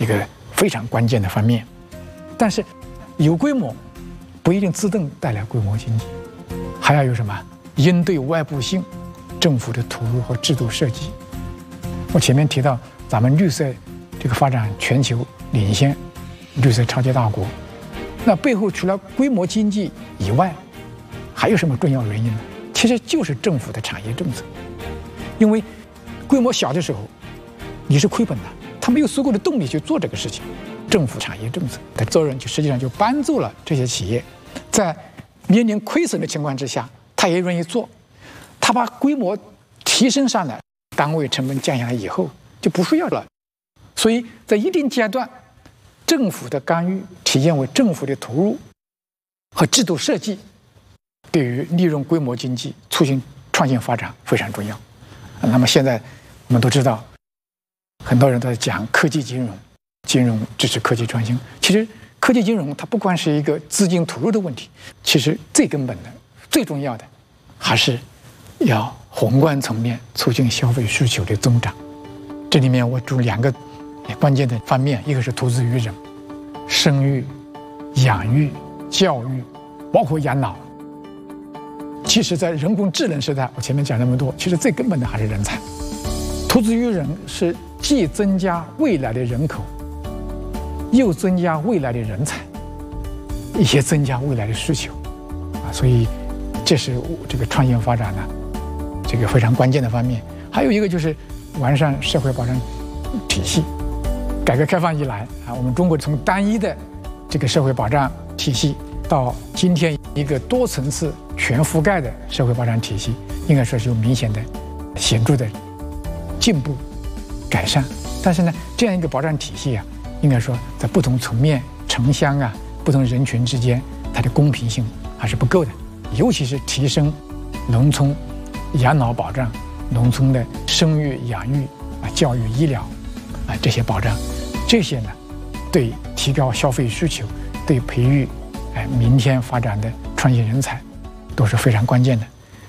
个非常关键的方面。但是有规模不一定自动带来规模经济，还要有什么应对外部性政府的投入和制度设计。我前面提到咱们绿色这个发展全球领先，绿色超级大国，那背后除了规模经济以外，还有什么重要原因呢？其实就是政府的产业政策。因为规模小的时候你是亏本的，他没有足够的动力去做这个事情。政府产业政策的作用实际上就帮助了这些企业在面临亏损的情况之下，他也愿意做。他把规模提升上来，单位成本降下来以后就不需要了。所以在一定阶段，政府的干预体现为政府的投入和制度设计，对于利润规模经济、促进创新发展非常重要。那么现在我们都知道，很多人都在讲科技金融，金融支持科技创新。其实科技金融它不光是一个资金投入的问题，其实最根本的、最重要的还是要宏观层面促进消费需求的增长。这里面我注2个关键的方面，一个是投资于人，生育、养育、教育，包括养老。其实在人工智能时代，我前面讲那么多，其实最根本的还是人才。投资于人是既增加未来的人口，又增加未来的人才，也增加未来的需求所以这是这个创新发展呢这个非常关键的方面。还有一个就是完善社会保障体系。改革开放以来我们中国从单一的这个社会保障体系到今天一个多层次全覆盖的社会保障体系，应该说是有明显的显著的进步改善。但是呢，这样一个保障体系应该说在不同层面、城乡不同人群之间，它的公平性还是不够的。尤其是提升农村养老保障、农村的生育养育教育医疗这些保障，这些呢对提高消费需求、对培育明天发展的创业人才都是非常关键的。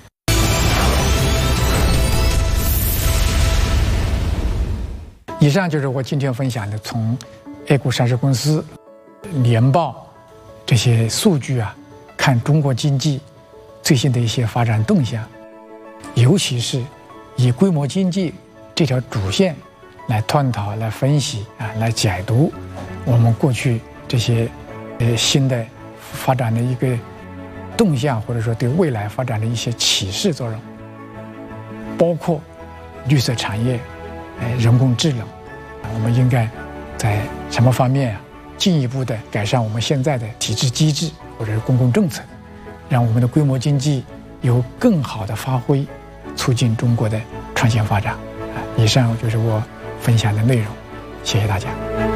以上就是我今天分享的从 A 股上市公司年报这些数据看中国经济最新的一些发展动向，尤其是以规模经济这条主线来探讨、来分析来解读我们过去这些新的发展的一个动向，或者说对未来发展的一些启示作用，包括绿色产业、人工智能，我们应该在什么方面进一步的改善我们现在的体制机制或者是公共政策，让我们的规模经济有更好的发挥，促进中国的创新发展。以上就是我分享的内容，谢谢大家。